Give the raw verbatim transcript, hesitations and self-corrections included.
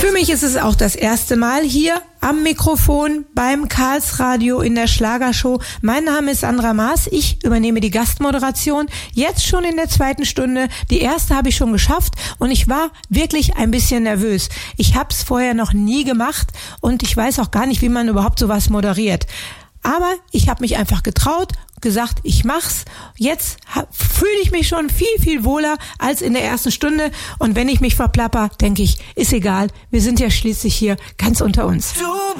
Für mich ist es auch das erste Mal hier am Mikrofon beim Karlsradio in der Schlagershow. Mein Name ist Sandra Maas. Ich übernehme die Gastmoderation. Jetzt schon in der zweiten Stunde. Die erste habe ich schon geschafft und ich war wirklich ein bisschen nervös. Ich habe es vorher noch nie gemacht und ich weiß auch gar nicht, wie man überhaupt sowas moderiert. Aber ich habe mich einfach getraut, gesagt, ich mach's. Jetzt fühle ich mich schon viel, viel wohler als in der ersten Stunde. Und wenn ich mich verplapper, denke ich, ist egal. Wir sind ja schließlich hier ganz unter uns.